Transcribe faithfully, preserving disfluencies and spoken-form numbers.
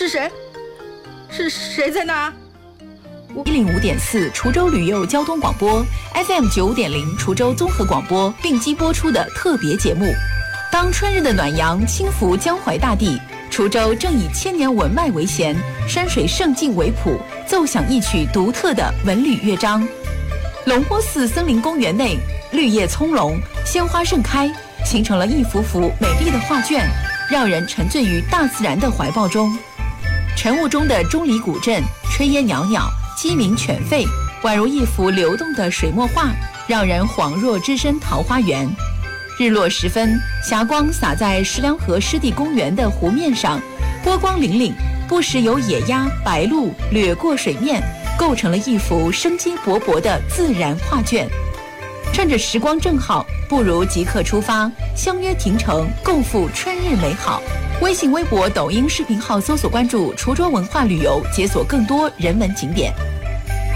是谁？是谁在那？ 一零五点四滁州旅游交通广播 ，F M 九点零滁州综合广播并机播出的特别节目。当春日的暖阳轻拂江淮大地，滁州正以千年文脉为弦，山水胜境为谱，奏响一曲独特的文旅乐章。龙坡寺森林公园内，绿叶葱茏，鲜花盛开，形成了一幅幅美丽的画卷，让人沉醉于大自然的怀抱中。晨雾中的钟离古镇，炊烟袅袅，鸡鸣犬吠，宛如一幅流动的水墨画，让人恍若置身桃花源。日落时分，霞光洒在石梁河湿地公园的湖面上，波光粼粼，不时有野鸭、白鹭掠过水面，构成了一幅生机勃勃的自然画卷。趁着时光正好，不如即刻出发，相约亭城，共赴春日美好。微信、微博、抖音视频号搜索关注滁州文化旅游，解锁更多人文景点。